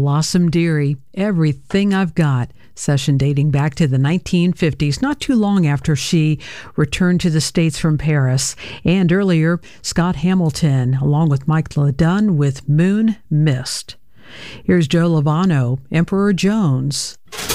Blossom Dearie, Everything I've Got, session dating back to the 1950s, not too long after she returned to the States from Paris. And earlier, Scott Hamilton, along with Mike LeDunn with Moon Mist. Here's Joe Lovano, Emperor Jones.